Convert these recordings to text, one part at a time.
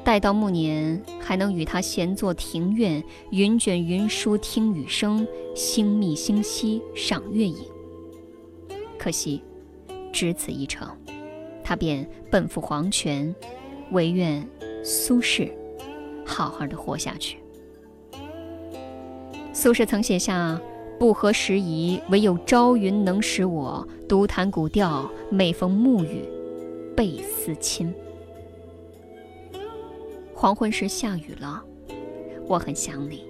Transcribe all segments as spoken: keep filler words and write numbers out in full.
待到暮年，还能与他闲坐庭院，云卷云舒听雨声，星密星稀赏月影。可惜只此一程，他便奔赴黄泉，唯愿苏轼好好的活下去。苏轼曾写下不合时宜，唯有朝云能使我独弹古调，每逢暮雨倍思亲。黄昏时下雨了，我很想你。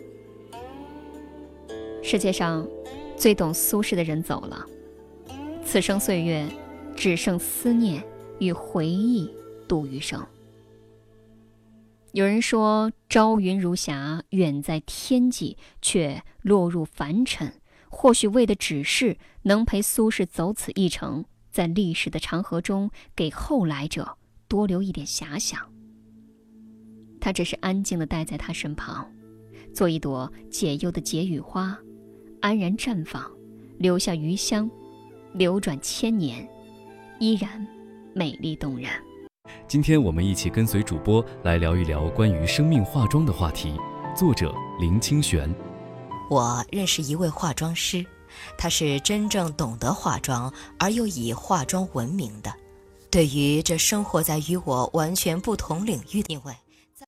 世界上最懂苏轼的人走了，此生岁月只剩思念与回忆度余生。有人说朝云如霞，远在天际，却落入凡尘，或许为的只是能陪苏轼走此一程，在历史的长河中给后来者多留一点遐想。他只是安静地待在他身旁，做一朵解忧的解语花，安然绽放，留下余香，流转千年，依然美丽动人。 今天我们一起跟随主播来聊一聊关于生命化妆的话题。作者林清玄。 我认识一位化妆师，他是真正懂得化妆而又以化妆闻名的。对于这生活在与我完全不同领域，因为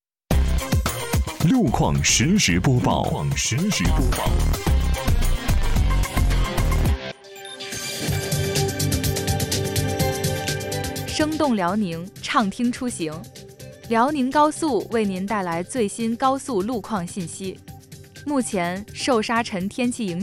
路况实时播报，路况实时播报。 生动辽宁，畅听出行。辽宁高速为您带来最新高速路况信息。目前受沙尘天气影响。